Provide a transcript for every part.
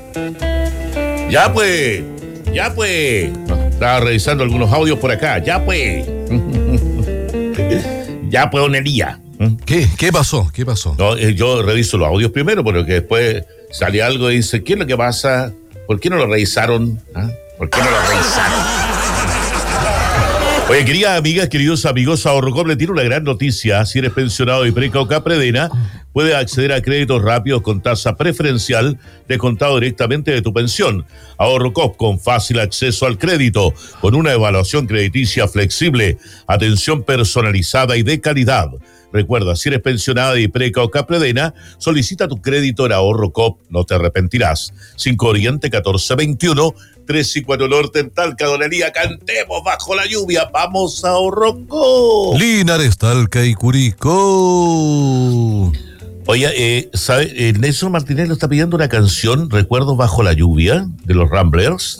Ya pues. Estaba revisando algunos audios por acá. Ya pues, don Elías. ¿Qué pasó? No, yo reviso los audios primero, porque después sale algo y dice, ¿qué es lo que pasa? ¿Por qué no lo revisaron? ¿Por qué no lo revisaron? Oye, queridas amigas, queridos amigos, Ahorrocop le tiene una gran noticia. Si eres pensionado de Preca o Capredena, puedes acceder a créditos rápidos con tasa preferencial descontado directamente de tu pensión. Ahorrocop, con fácil acceso al crédito, con una evaluación crediticia flexible, atención personalizada y de calidad. Recuerda, si eres pensionada de Preca o Capredena, solicita tu crédito en Ahorrocop, no te arrepentirás. 5 Oriente 1421, 3 y 4 Norte en Talca. Don Elías, cantemos bajo la lluvia. ¡Vamos a Ahorrocop! Linares, Talca y Curicó. Oye, ¿sabe? Nelson Martínez lo está pidiendo una canción, Recuerdos bajo la lluvia, de los Ramblers.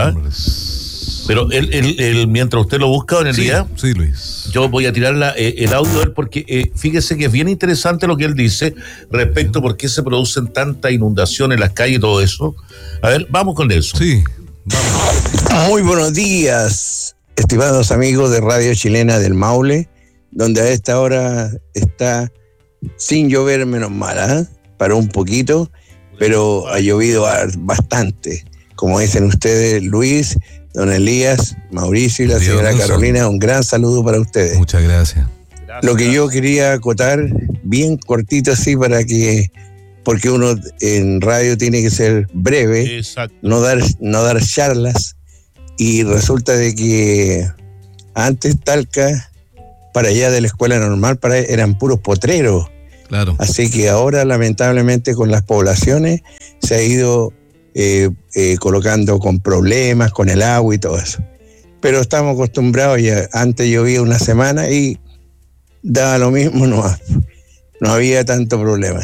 Pero él, mientras usted lo busca, don Elías, sí, Luis. Yo voy a tirar el audio de él porque fíjese que es bien interesante lo que él dice respecto a por qué se producen tanta inundación en las calles y todo eso. A ver, vamos con eso. Sí, vamos. Muy buenos días, estimados amigos de Radio Chilena del Maule, donde a esta hora está sin llover, menos mal, paró un poquito, pero ha llovido bastante. Como dicen ustedes, Luis, don Elías, Mauricio y la señora Carolina, un gran saludo para ustedes. Muchas gracias. Lo que yo quería acotar, bien cortito así, porque uno en radio tiene que ser breve, no dar charlas, y resulta de que antes Talca, para allá de la escuela normal, eran puros potreros. Claro. Así que ahora, lamentablemente, con las poblaciones se ha ido colocando con problemas, con el agua y todo eso. Pero estamos acostumbrados, ya antes llovía una semana y daba lo mismo, no había tanto problema.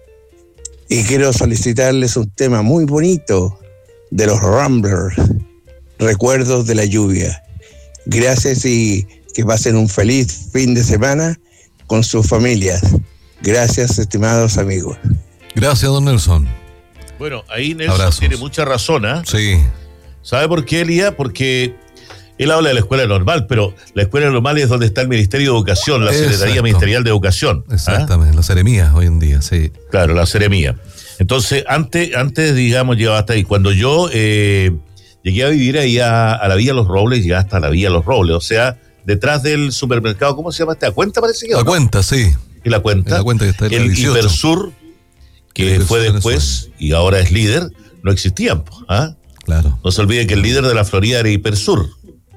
Y quiero solicitarles un tema muy bonito de los Ramblers, Recuerdos de la lluvia. Gracias y que pasen un feliz fin de semana con sus familias. Gracias, estimados amigos. Gracias, don Nelson. Bueno, ahí Nelson Abrazos. Tiene mucha razón, ¿eh? Sí. ¿Sabe por qué, Elías? Porque él habla de la escuela normal, pero la escuela normal es donde está el Ministerio de Educación, la Secretaría Ministerial de Educación. Exactamente, la Seremía hoy en día, sí. Claro, la Seremía. Entonces, antes digamos, llegaba hasta ahí. Cuando yo llegué a vivir ahí a la Villa Los Robles, llegué hasta la Villa Los Robles, o sea, detrás del supermercado, ¿cómo se llama esta? ¿Cuenta parece que? La Cuenta, sí. ¿Y la Cuenta? La Cuenta que está en el 18. Hipersur, que fue después y ahora es líder, no existían, ¿ah? Claro. No se olvide que el líder de la Florida era Hipersur.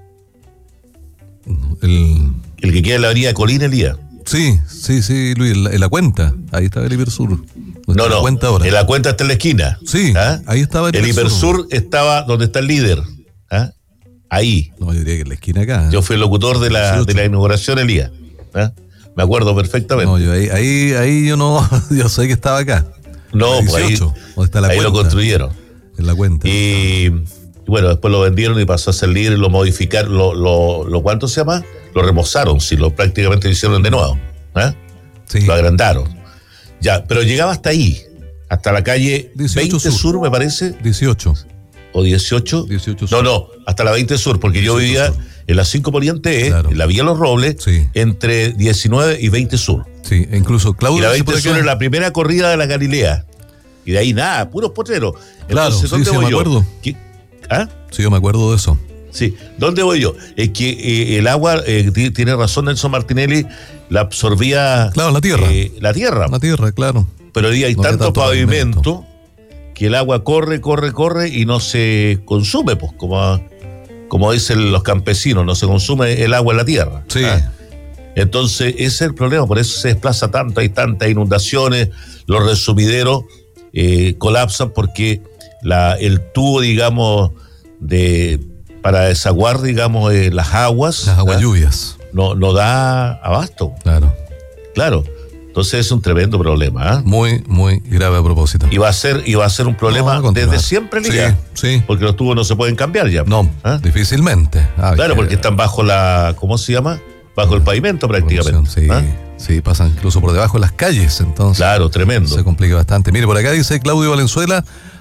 El que queda en la avenida Colina, Elías. Sí, Luis, en la Cuenta. Ahí estaba el Hipersur. No, La Cuenta ahora. En la Cuenta está en la esquina. Sí, ahí estaba el Hipersur estaba donde está el líder. ¿Ah? Ahí. No, yo diría que en la esquina acá. Yo fui el locutor de la inauguración, Elías. ¿Ah? Me acuerdo perfectamente. No, yo ahí yo no, yo sé que estaba acá. No, pues ahí está la ahí Cuenta, lo construyeron. En la Cuenta. Y bueno, después lo vendieron y pasó a ser líder y lo modificaron, lo ¿cuánto se llama? Lo remozaron, sí, prácticamente lo hicieron de nuevo. ¿Eh? Sí. Lo agrandaron. Ya, pero llegaba hasta ahí, hasta la calle 20 sur, me parece. 18. ¿O 18? 18 sur. No, hasta la 20 sur, porque yo vivía sur. En la 5 Poniente, claro. En la Villa Los Robles, sí. Entre 19 y 20 sur. Sí, incluso Claudio. Y la 20 sur es la primera corrida de la Galilea. Y de ahí nada, puros potreros. Claro, entonces, sí, me acuerdo. ¿Ah? Sí, yo me acuerdo de eso. Sí, ¿dónde voy yo? Es que el agua, tiene razón Nelson Martinelli, la absorbía... Claro, la tierra. La tierra, claro. Pero hoy hay tanto pavimento que el agua corre y no se consume, pues, como dicen los campesinos, no se consume el agua en la tierra. Sí. ¿Ah? Entonces, ese es el problema, por eso se desplaza tanto, hay tantas inundaciones, los resumideros colapsan porque el tubo, digamos, para desaguar, digamos, las aguas lluvias no da abasto. Claro. Entonces es un tremendo problema, ¿eh? Muy, muy grave a propósito. Y va a ser un problema desde siempre, Liga. Sí. Porque los tubos no se pueden cambiar ya. No, difícilmente. Claro, porque están bajo ¿cómo se llama? Bajo el pavimento prácticamente. Sí, pasan incluso por debajo de las calles, entonces. Claro, tremendo. Se complica bastante. Mire, por acá dice Claudio Valenzuela,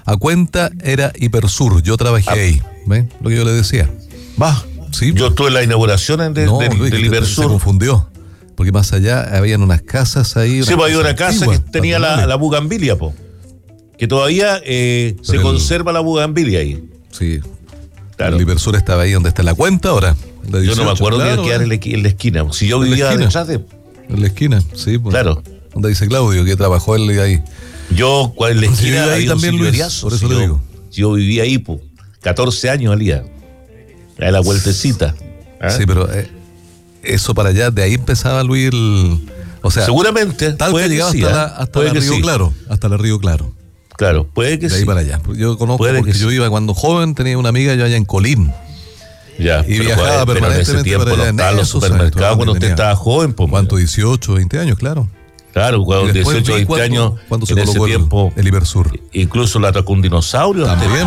A cuenta era Hipersur, yo trabajé ahí. ¿Ves lo que yo le decía? Va. Sí. Yo estuve en las inauguraciones No, del Luis, Hipersur. se confundió. Porque más allá habían unas casas ahí. Sí, pues había una casa antigua, que tenía la bugambilia, po. Que todavía se conserva la bugambilia ahí. Sí. Claro. El Hipersur estaba ahí donde está la cuenta ahora. La 18, Yo no me acuerdo claro, de quedar en la esquina. Si yo vivía detrás de. En la esquina, sí. Pues. Claro. Donde dice Claudio que trabajó él ahí. Yo en la esquina vivía ahí había también, un Luis, silveriazo. por eso le digo. Yo vivía ahí, pues. 14 años alía. A la vueltecita. ¿Ah? Sí, pero eso para allá, de ahí empezaba Luis o sea, seguramente. tal puede que llegaba sí, hasta la Río Claro. Hasta la Río Claro. Claro, puede que de sí. ahí para allá. Yo conozco Puede porque yo iba cuando joven, tenía una amiga yo allá en Colín. Ya, Y viajaba pero en ese permanentemente tiempo para allá. no estaban En los esos supermercados años, cuando usted tenía, estaba joven. Pues, ¿cuánto? 18, 20 años, claro. Claro, cuando Y después 18, vi 20 años, cuando se en ese colocó tiempo, el Hipersur. incluso lo atacó un dinosaurio. También,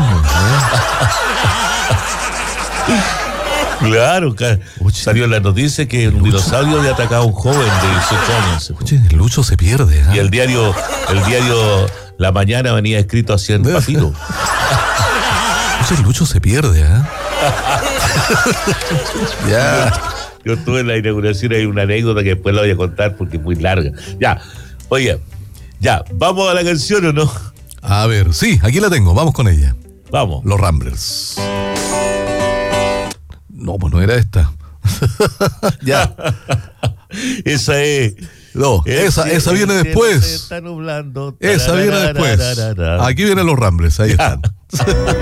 Claro, salió en la noticia que un dinosaurio había atacado a un joven de 18 años. Oye, el Lucho se pierde. Y el diario La Mañana venía escrito así en papiro. Oye, el Lucho se pierde, Ya. Yo estuve en la inauguración, hay una anécdota que después la voy a contar porque es muy larga. Ya, oye, ya, ¿vamos a la canción o no? A ver, sí, aquí la tengo, vamos con ella. Vamos. Los Ramblers. No, pues no era esta. Ya. Esa es. No, esa viene después. Se está nublando. Esa viene después. Aquí vienen los Ramblers, ahí están.